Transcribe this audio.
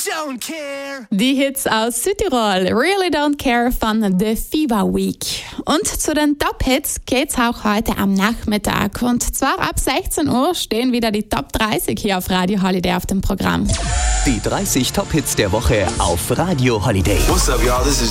don't care. Die Hits aus Südtirol, Really Don't Care von The Fever Week. Und zu den Top-Hits geht's auch heute am Nachmittag. Und zwar ab 16 Uhr stehen wieder die Top 30 hier auf Radio Holiday auf dem Programm. Die 30 Top-Hits der Woche auf Radio Holiday. What's up, y'all? This is